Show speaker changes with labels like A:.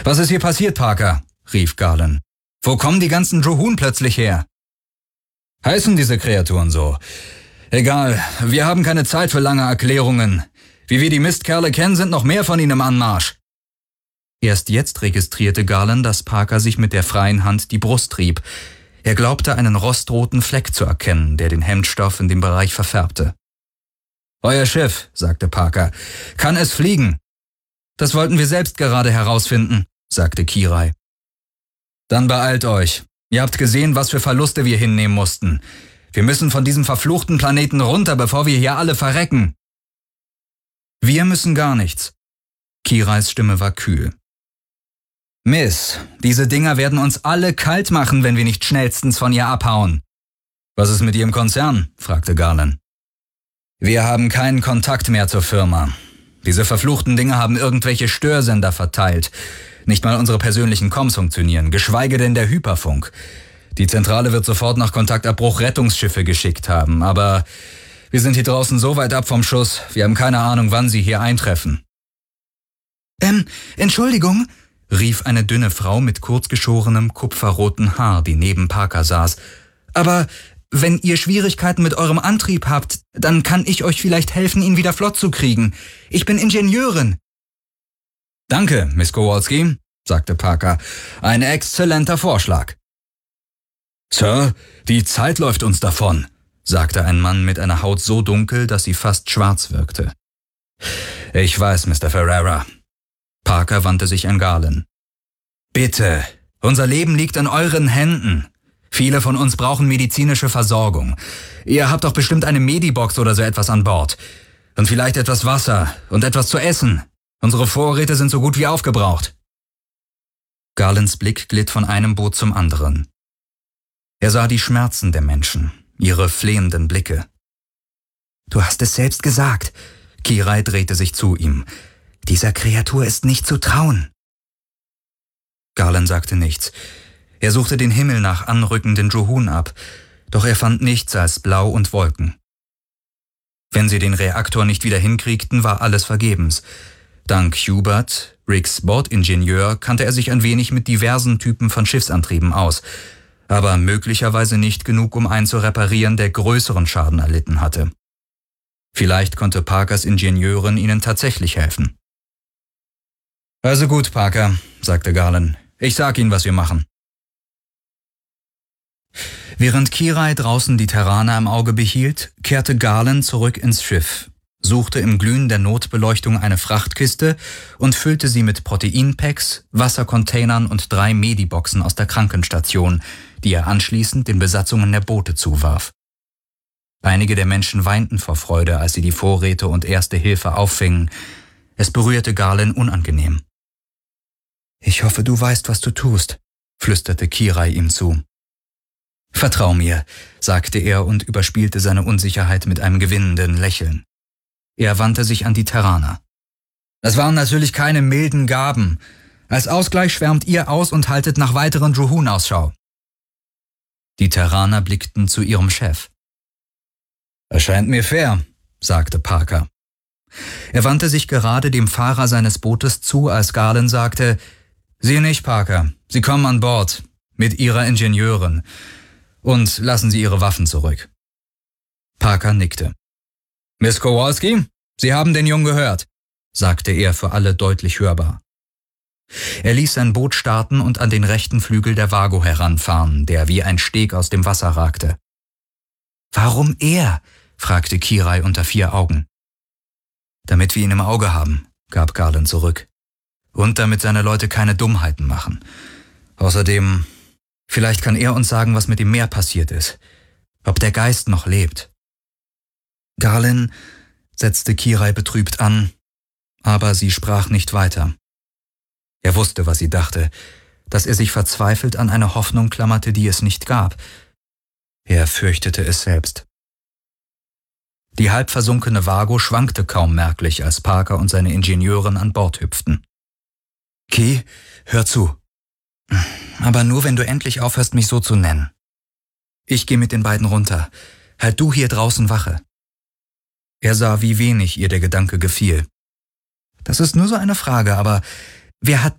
A: »Was ist hier passiert, Parker?« rief Garland. »Wo kommen die ganzen Johun plötzlich her?« »Heißen diese Kreaturen so? Egal, wir haben keine Zeit für lange Erklärungen. Wie wir die Mistkerle kennen, sind noch mehr von ihnen im Anmarsch.« Erst jetzt registrierte Garland, dass Parker sich mit der freien Hand die Brust rieb. Er glaubte, einen rostroten Fleck zu erkennen, der den Hemdstoff in dem Bereich verfärbte. »Euer Schiff«, sagte Parker, »kann es fliegen?« »Das wollten wir selbst gerade herausfinden«, sagte Kirai. »Dann beeilt euch. Ihr habt gesehen, was für Verluste wir hinnehmen mussten. Wir müssen von diesem verfluchten Planeten runter, bevor wir hier alle verrecken.« »Wir müssen gar nichts.« Kirais Stimme war kühl. »Miss, diese Dinger werden uns alle kalt machen, wenn wir nicht schnellstens von ihr abhauen.« »Was ist mit Ihrem Konzern?« fragte Garland. »Wir haben keinen Kontakt mehr zur Firma. Diese verfluchten Dinge haben irgendwelche Störsender verteilt. Nicht mal unsere persönlichen Comms funktionieren, geschweige denn der Hyperfunk. Die Zentrale wird sofort nach Kontaktabbruch Rettungsschiffe geschickt haben, aber wir sind hier draußen so weit ab vom Schuss, wir haben keine Ahnung, wann sie hier eintreffen.« Entschuldigung«, rief eine dünne Frau mit kurzgeschorenem, kupferroten Haar, die neben Parker saß. »Aber wenn ihr Schwierigkeiten mit eurem Antrieb habt, dann kann ich euch vielleicht helfen, ihn wieder flott zu kriegen. Ich bin Ingenieurin.« »Danke, Miss Kowalski«, sagte Parker. »Ein exzellenter Vorschlag.« »Sir, die Zeit läuft uns davon«, sagte ein Mann mit einer Haut so dunkel, dass sie fast schwarz wirkte. »Ich weiß, Mr. Ferreira.« Parker wandte sich an Garland. »Bitte, unser Leben liegt in euren Händen. Viele von uns brauchen medizinische Versorgung. Ihr habt doch bestimmt eine Medibox oder so etwas an Bord. Und vielleicht etwas Wasser und etwas zu essen. Unsere Vorräte sind so gut wie aufgebraucht.« Garlands Blick glitt von einem Boot zum anderen. Er sah die Schmerzen der Menschen, ihre flehenden Blicke. »Du hast es selbst gesagt.« Kirai drehte sich zu ihm. »Dieser Kreatur ist nicht zu trauen.« Garland sagte nichts. Er suchte den Himmel nach anrückenden Johun ab, doch er fand nichts als Blau und Wolken. Wenn sie den Reaktor nicht wieder hinkriegten, war alles vergebens. Dank Hubert, Ricks Bordingenieur, kannte er sich ein wenig mit diversen Typen von Schiffsantrieben aus, aber möglicherweise nicht genug, um einen zu reparieren, der größeren Schaden erlitten hatte. Vielleicht konnte Parkers Ingenieurin ihnen tatsächlich helfen. »Also gut, Parker«, sagte Garland. »Ich sag Ihnen, was wir machen.« Während Kirai draußen die Terraner im Auge behielt, kehrte Garland zurück ins Schiff, suchte im Glühen der Notbeleuchtung eine Frachtkiste und füllte sie mit Proteinpacks, Wassercontainern und 3 Mediboxen aus der Krankenstation, die er anschließend den Besatzungen der Boote zuwarf. Einige der Menschen weinten vor Freude, als sie die Vorräte und erste Hilfe auffingen. Es berührte Garland unangenehm. »Ich hoffe, du weißt, was du tust«, flüsterte Kirai ihm zu. »Vertrau mir«, sagte er und überspielte seine Unsicherheit mit einem gewinnenden Lächeln. Er wandte sich an die Terraner. »Das waren natürlich keine milden Gaben. Als Ausgleich schwärmt ihr aus und haltet nach weiteren Johun Ausschau.« Die Terraner blickten zu ihrem Chef. »Erscheint mir fair«, sagte Parker. Er wandte sich gerade dem Fahrer seines Bootes zu, als Garland sagte, »Sie nicht, Parker. Sie kommen an Bord. Mit Ihrer Ingenieurin. Und lassen Sie Ihre Waffen zurück.« Parker nickte. »Miss Kowalski, Sie haben den Jungen gehört«, sagte er für alle deutlich hörbar. Er ließ sein Boot starten und an den rechten Flügel der Vago heranfahren, der wie ein Steg aus dem Wasser ragte. »Warum er?« fragte Kirai unter 4 Augen. »Damit wir ihn im Auge haben«, gab Garland zurück. »Und damit seine Leute keine Dummheiten machen. Außerdem, vielleicht kann er uns sagen, was mit dem Meer passiert ist. Ob der Geist noch lebt.« »Garland«, setzte Kirai betrübt an, aber sie sprach nicht weiter. Er wusste, was sie dachte, dass er sich verzweifelt an eine Hoffnung klammerte, die es nicht gab. Er fürchtete es selbst. Die halb versunkene Vago schwankte kaum merklich, als Parker und seine Ingenieurin an Bord hüpften. »Ki, hör zu. Aber nur, wenn du endlich aufhörst, mich so zu nennen. Ich gehe mit den beiden runter. Halt du hier draußen Wache.« Er sah, wie wenig ihr der Gedanke gefiel. »Das ist nur so eine Frage, aber wer hat